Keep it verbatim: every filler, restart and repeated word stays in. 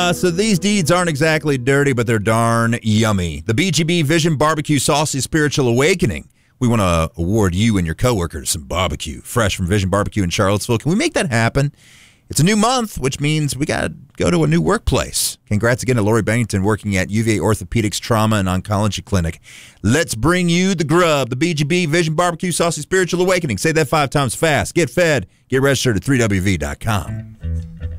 Uh, so these deeds aren't exactly dirty, but they're darn yummy. The B G B Vision Barbecue Saucy Spiritual Awakening. We want to award you and your coworkers some barbecue, fresh from Vision Barbecue in Charlottesville. Can we make that happen? It's a new month, which means we got to go to a new workplace. Congrats again to Lori Bennington working at U V A Orthopedics Trauma and Oncology Clinic. Let's bring you the grub, the B G B Vision Barbecue Saucy Spiritual Awakening. Say that five times fast. Get fed. Get registered at three W V dot com.